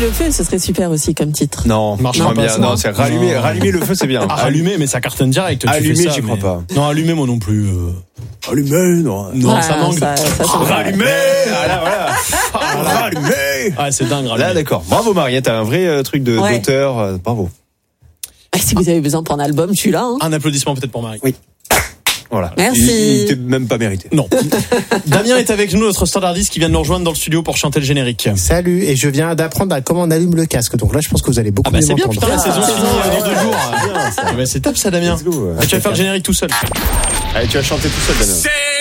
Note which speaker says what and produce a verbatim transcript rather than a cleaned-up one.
Speaker 1: le feu, ce serait super aussi comme titre.
Speaker 2: Non,
Speaker 3: Marche
Speaker 2: non,
Speaker 3: pas,
Speaker 2: bien.
Speaker 3: ça.
Speaker 2: Non, c'est rallumer,
Speaker 3: Non.
Speaker 2: rallumer le feu, c'est bien.
Speaker 3: Ah, allumer, mais ça cartonne direct. Tu
Speaker 2: Allumer,
Speaker 3: fais ça,
Speaker 2: j'y crois
Speaker 3: mais-
Speaker 2: pas.
Speaker 3: Non, allumer, moi non plus. euh.
Speaker 2: Allumer, non.
Speaker 3: Non,
Speaker 1: Ah,
Speaker 3: ça manque.
Speaker 1: ça- ça sent-
Speaker 2: Rallumer, voilà, voilà. Rallumer.
Speaker 3: Ah, c'est dingue.
Speaker 2: Là,
Speaker 3: allumer.
Speaker 2: d'accord. Bravo, Marie. T'as un vrai euh, truc de,
Speaker 1: Ouais.
Speaker 2: d'auteur. euh, Bravo.
Speaker 1: Ah, si vous avez besoin pour un album, je suis là. Hein.
Speaker 3: Un applaudissement peut-être pour Marie.
Speaker 2: Oui. Voilà.
Speaker 1: Merci.
Speaker 2: Il, il était même pas mérité.
Speaker 3: Non. Damien est avec nous, notre standardiste qui vient de nous rejoindre dans le studio pour chanter le générique.
Speaker 4: Salut, et je viens d'apprendre à comment on allume le casque. Donc là, je pense que vous allez beaucoup
Speaker 3: Ah bah
Speaker 4: mieux
Speaker 3: c'est bien,
Speaker 4: m'entendre.
Speaker 3: putain, la saison
Speaker 1: Ah,
Speaker 3: finit
Speaker 1: ouais,
Speaker 3: dans deux jours.
Speaker 2: bien, ça.
Speaker 3: Ah bah, c'est top ça, Damien.
Speaker 2: Let's go.
Speaker 3: Ah, tu vas faire le générique tout seul.
Speaker 2: Allez, tu vas chanter tout seul, Damien.